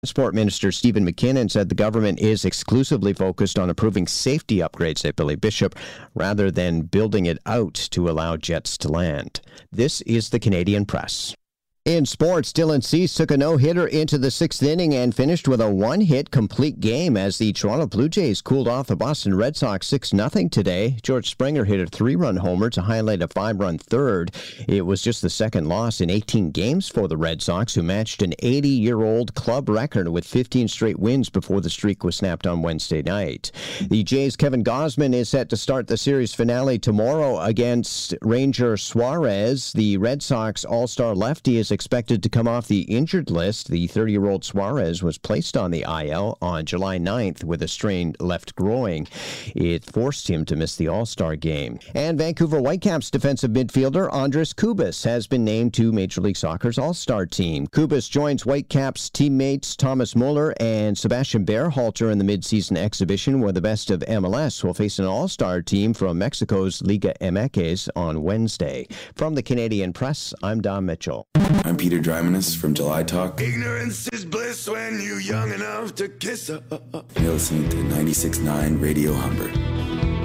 Transport Minister Stephen McKinnon said the government is exclusively focused on approving safety upgrades at Billy Bishop rather than building it out to allow jets to land. This is the Canadian Press. In sports, Dylan Cease took a no-hitter into the sixth inning and finished with a one-hit complete game as the Toronto Blue Jays cooled off the Boston Red Sox 6-0 today. George Springer hit a 3-run homer to highlight a 5-run third. It was just the second loss in 18 games for the Red Sox, who matched an 80-year-old club record with 15 straight wins before the streak was snapped on Wednesday night. The Jays' Kevin Gausman is set to start the series finale tomorrow against Ranger Suarez. The Red Sox all-star lefty is expected to come off the injured list. The 30-year-old Suarez was placed on the IL on July 9th with a strained left groin. It forced him to miss the All-Star game. And Vancouver Whitecaps defensive midfielder Andres Cubas has been named to Major League Soccer's All-Star team. Cubas joins Whitecaps teammates Thomas Muller and Sebastian Berhalter in the midseason exhibition, where the best of MLS will face an All-Star team from Mexico's Liga MX on Wednesday. From the Canadian Press, I'm Don Mitchell. I'm Peter Drymanis from July Talk. Ignorance is bliss when you're young enough to kiss her. You're listening to 96.9 Radio Humber.